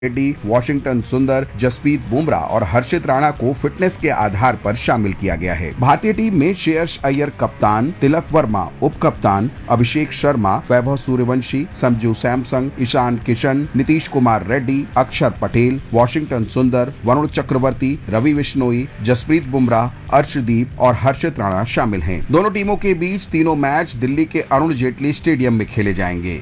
Reddy, Washington सुंदर, जसप्रीत बुमराह और हर्षित राणा को फिटनेस के आधार पर शामिल किया गया है। भारतीय टीम में श्रेयस अय्यर कप्तान, तिलक वर्मा उप कप्तान, अभिषेक शर्मा, वैभव सूर्यवंशी, संजू सैमसन, ईशान किशन, नीतीश कुमार रेड्डी, अक्षर पटेल, वाशिंगटन सुंदर, वरुण चक्रवर्ती, रवि बिश्नोई, जसप्रीत बुमराह, अर्शदीप और हर्षित राणा शामिल हैं। दोनों टीमों के बीच तीनों मैच दिल्ली के अरुण जेटली स्टेडियम में खेले जाएंगे।